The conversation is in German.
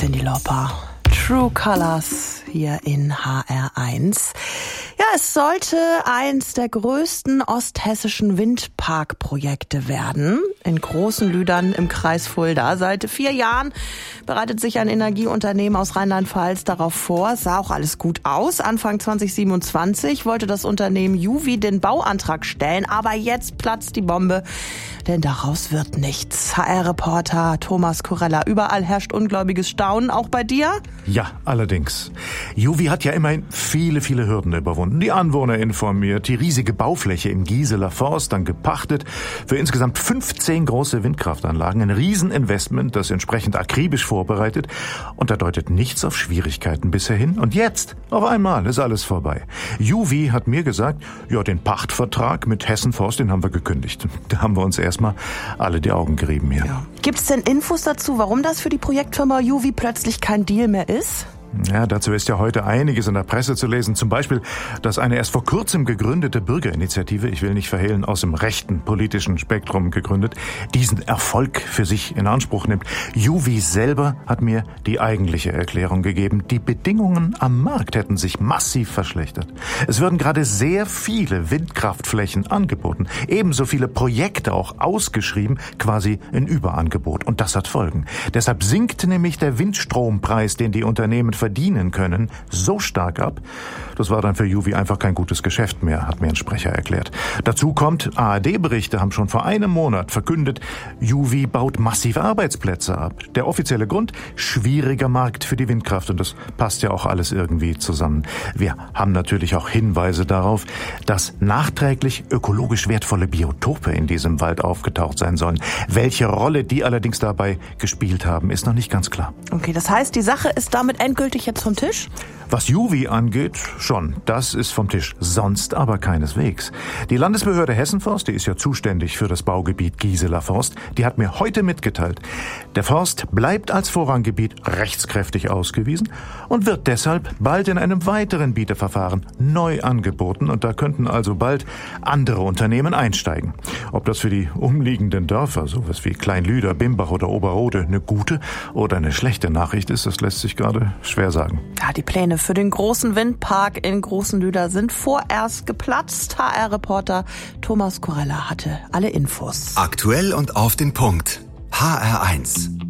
Cyndi Lauper. True Colors hier in HR1. Ja, es sollte eins der größten osthessischen Windparkprojekte werden. In Großenlüdern im Kreis Fulda. Seit 4 Jahren bereitet sich ein Energieunternehmen aus Rheinland-Pfalz darauf vor. Sah auch alles gut aus. Anfang 2027 wollte das Unternehmen Juvi den Bauantrag stellen. Aber jetzt platzt die Bombe, denn daraus wird nichts. HR-Reporter Thomas Kurella. Überall herrscht ungläubiges Staunen, auch bei dir? Ja, allerdings. Juvi hat ja immerhin viele Hürden überwunden. Die Anwohner informiert, die riesige Baufläche im Gieseler Forst dann gepachtet für insgesamt 15 große Windkraftanlagen. Ein Rieseninvestment, das entsprechend akribisch vorbereitet. Und da deutet nichts auf Schwierigkeiten bisher hin. Und jetzt, auf einmal, ist alles vorbei. Juvi hat mir gesagt, ja, den Pachtvertrag mit Hessen Forst, den haben wir gekündigt. Da haben wir uns erstmal alle die Augen gerieben hier. Ja. Gibt's denn Infos dazu, warum das für die Projektfirma Juvi plötzlich kein Deal mehr ist? Ja, dazu ist ja heute einiges in der Presse zu lesen. Zum Beispiel, dass eine erst vor kurzem gegründete Bürgerinitiative, ich will nicht verhehlen, aus dem rechten politischen Spektrum gegründet, diesen Erfolg für sich in Anspruch nimmt. Juvi selber hat mir die eigentliche Erklärung gegeben. Die Bedingungen am Markt hätten sich massiv verschlechtert. Es würden gerade sehr viele Windkraftflächen angeboten. Ebenso viele Projekte auch ausgeschrieben, quasi ein Überangebot. Und das hat Folgen. Deshalb sinkt nämlich der Windstrompreis, den die Unternehmen verdienen können, so stark ab. Das war dann für Juvi einfach kein gutes Geschäft mehr, hat mir ein Sprecher erklärt. Dazu kommt, ARD-Berichte haben schon vor einem Monat verkündet, Juvi baut massive Arbeitsplätze ab. Der offizielle Grund? Schwieriger Markt für die Windkraft. Und das passt ja auch alles irgendwie zusammen. Wir haben natürlich auch Hinweise darauf, dass nachträglich ökologisch wertvolle Biotope in diesem Wald aufgetaucht sein sollen. Welche Rolle die allerdings dabei gespielt haben, ist noch nicht ganz klar. Okay, das heißt, die Sache ist damit endgültig jetzt vom Tisch? Was Juvi angeht, schon. Das ist vom Tisch. Sonst aber keineswegs. Die Landesbehörde Hessenforst, die ist ja zuständig für das Baugebiet Gieseler Forst, die hat mir heute mitgeteilt, der Forst bleibt als Vorranggebiet rechtskräftig ausgewiesen und wird deshalb bald in einem weiteren Bieterverfahren neu angeboten. Und da könnten also bald andere Unternehmen einsteigen. Ob das für die umliegenden Dörfer, sowas wie Kleinlüder, Bimbach oder Oberrode, eine gute oder eine schlechte Nachricht ist, das lässt sich gerade schwer sagen. Ja, die Pläne für den großen Windpark in Großenlüder sind vorerst geplatzt. HR-Reporter Thomas Kurella hatte alle Infos. Aktuell und auf den Punkt. HR1.